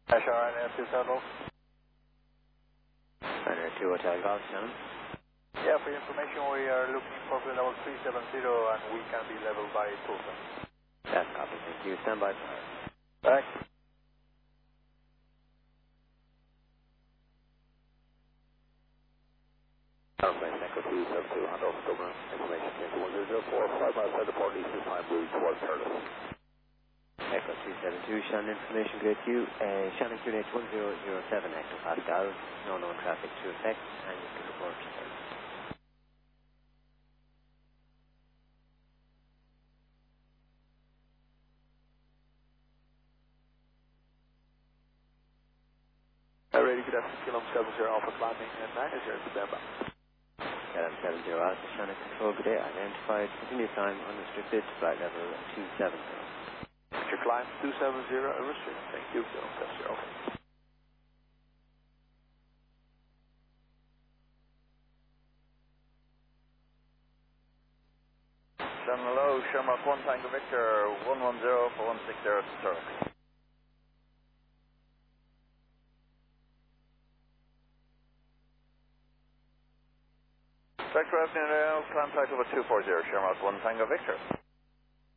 Ryanair 2 Golf. Ryanair 2 Hotel Golf, Shannon. Yeah, for your information, we are looking for level 370 and we can be leveled by Tulsa. That's copy, thank you. Stand by. Right. Airplane Echo 272, handoff Dublin, information 10-1004, 5 miles south of Port East, this time moving towards Thurles. Echo 372, Shannon, information good to you. Shannon QNH 1007 hectopascal, no known traffic to effect, and you can report to service. Ready, good afternoon, Killam 70 Alpha climbing and 9 is here to stand by. Kellam 70 Alpha, Shannon Control, good day, identified, continue climb, unrestricted, flight level 270. Your climb 270, restricted, thank you, Killam 70 Alpha. Shannon, hello, Shamrock 1 Tango Victor 110 for 160 to Zurich. Vector Avenue, contact over 240, Shamrock 1 Tango Victor.